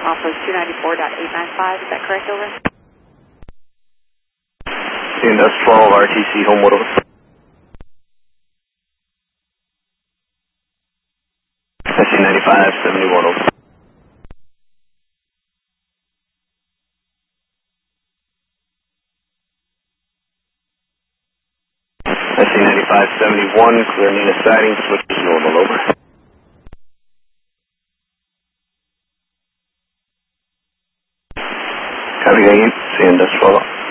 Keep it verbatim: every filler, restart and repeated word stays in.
off of two ninety-four point eight nine five, is that correct, over? And that's twelve R T C Homewood, over. S C ninety-five seventy-one, over. S C ninety-five seventy-one, clear Nina siding, switch to normal, over. Copy, again, C N, that's twelve.